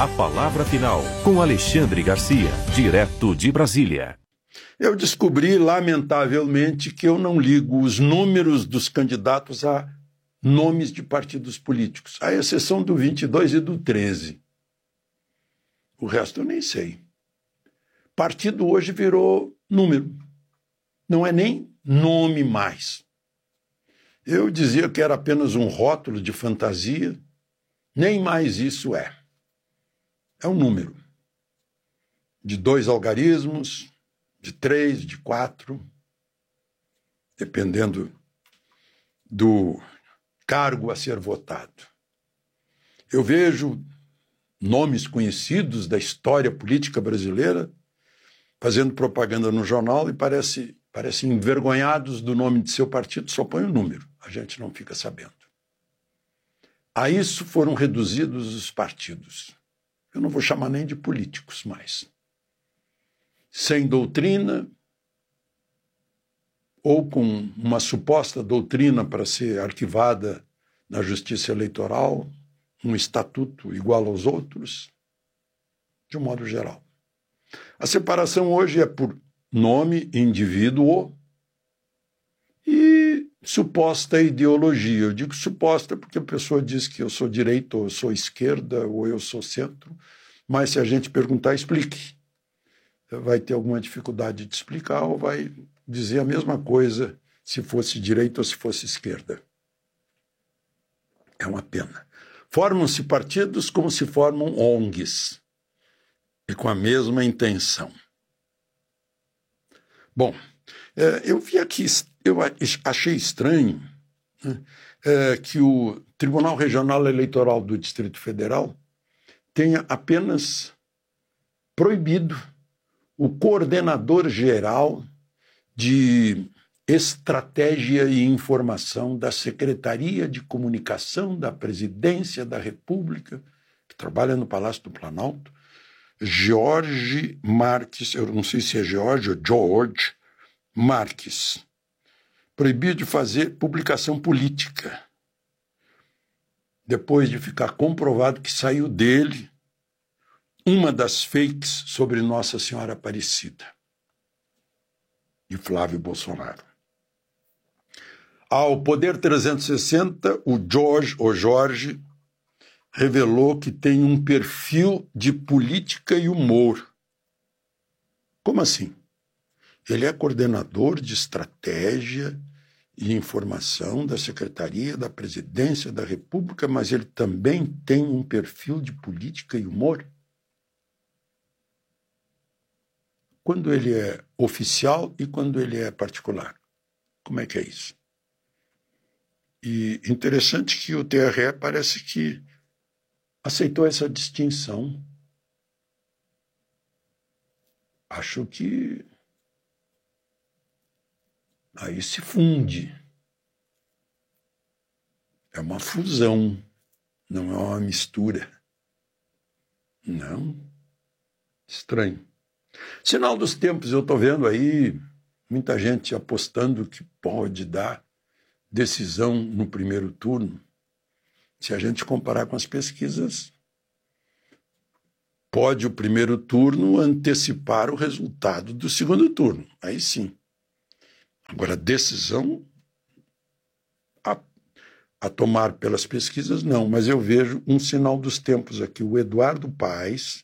A palavra final, com Alexandre Garcia, direto de Brasília. Eu descobri, lamentavelmente, que eu não ligo os números dos candidatos a nomes de partidos políticos, à exceção do 22 e do 13. O resto eu nem sei. Partido hoje virou número. Não é nem nome mais. Eu dizia que era apenas um rótulo de fantasia. Nem mais isso é. É um número. De 2 algarismos, de 3, de 4, dependendo do cargo a ser votado. Eu vejo nomes conhecidos da história política brasileira fazendo propaganda no jornal e parecem envergonhados do nome de seu partido, só põe o número, a gente não fica sabendo. A isso foram reduzidos os partidos. Eu não vou chamar nem de políticos mais. Sem doutrina, ou com uma suposta doutrina para ser arquivada na Justiça Eleitoral, um estatuto igual aos outros, de um modo geral. A separação hoje é por nome, indivíduo e suposta ideologia. Eu digo suposta porque a pessoa diz que eu sou direita, ou eu sou esquerda, ou eu sou centro, mas se a gente perguntar, explique. Vai ter alguma dificuldade de explicar ou vai dizer a mesma coisa se fosse direita ou se fosse esquerda. É uma pena. Formam-se partidos como se formam ONGs, e com a mesma intenção. Bom, eu vi aqui, eu achei estranho, né, que o Tribunal Regional Eleitoral do Distrito Federal tenha apenas proibido o coordenador geral de Estratégia e Informação da Secretaria de Comunicação da Presidência da República, que trabalha no Palácio do Planalto, Jorge Marques, eu não sei se é Jorge ou George Marques, proibido de fazer publicação política, depois de ficar comprovado que saiu dele uma das fakes sobre Nossa Senhora Aparecida e Flávio Bolsonaro. Ao Poder 360, o Jorge revelou que tem um perfil de política e humor. Como assim? Ele é coordenador de estratégia e informação da Secretaria da Presidência da República, mas ele também tem um perfil de política e humor? Quando ele é oficial e quando ele é particular. Como é que é isso? E interessante que o TRE parece que aceitou essa distinção. Acho que aí se funde. É uma fusão, não é uma mistura. Não. Estranho. Sinal dos tempos, eu estou vendo aí muita gente apostando que pode dar decisão no primeiro turno. Se a gente comparar com as pesquisas, pode o primeiro turno antecipar o resultado do segundo turno. Aí sim. Agora, decisão a tomar pelas pesquisas, não. Mas eu vejo um sinal dos tempos aqui. O Eduardo Paes